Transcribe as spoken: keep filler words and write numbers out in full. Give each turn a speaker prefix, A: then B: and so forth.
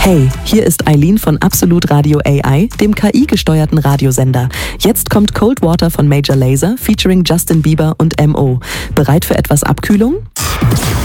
A: Hey, hier ist Eileen von Absolut Radio A I, dem K I-gesteuerten Radiosender. Jetzt kommt Cold Water von Major Lazer featuring Justin Bieber und M O. Bereit für etwas Abkühlung?